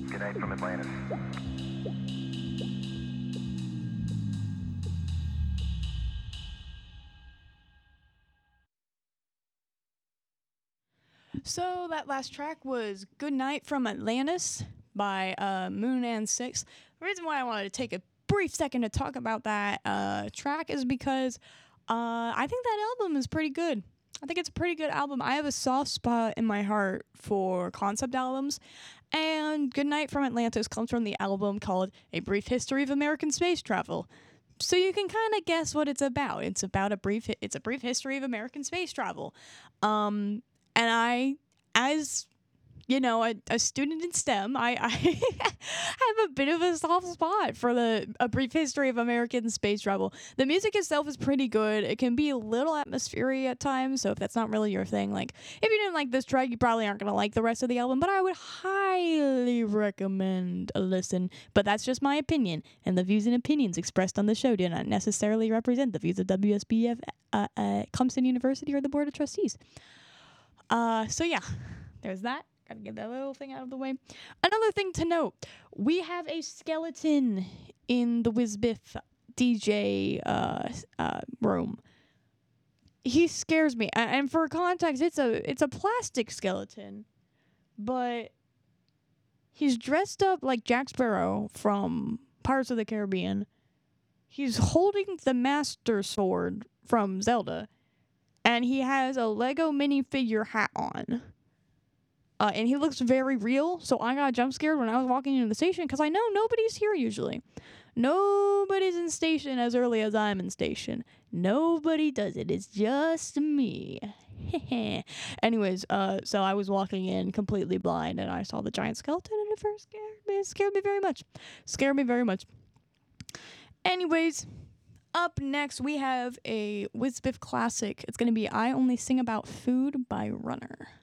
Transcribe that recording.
Good night from Atlantis. So that last track was Good Night from Atlantis by Moon and Six. The reason why I wanted to take a brief second to talk about that track is because I think that album is pretty good. I think it's a pretty good album. I have a soft spot in my heart for concept albums, and Good Night from Atlantis comes from the album called A Brief History of American Space Travel. So you can kind of guess what it's about. It's about a brief history of American space travel. And I, as you know, a student in STEM, I have a bit of a soft spot for a brief history of American space travel. The music itself is pretty good. It can be a little atmospheric at times, so if that's not really your thing, like if you didn't like this track, you probably aren't gonna like the rest of the album. But I would highly recommend a listen. But that's just my opinion, and the views and opinions expressed on the show do not necessarily represent the views of WSBF, Clemson University, or the Board of Trustees. So yeah, there's that. Gotta get that little thing out of the way. Another thing to note, we have a skeleton in the WizBiff DJ room. He scares me. And for context, it's a plastic skeleton, but he's dressed up like Jack Sparrow from Pirates of the Caribbean. He's holding the Master Sword from Zelda, and he has a Lego minifigure hat on. And he looks very real, so I got jump scared when I was walking into the station, because I know nobody's here usually. Nobody's in station as early as I'm in station. Nobody does it. It's just me. Anyways, so I was walking in completely blind, and I saw the giant skeleton, and it first scared me very much. Scared me very much. Anyways, up next, we have a WizBiff classic. It's going to be I Only Sing About Food by Runner.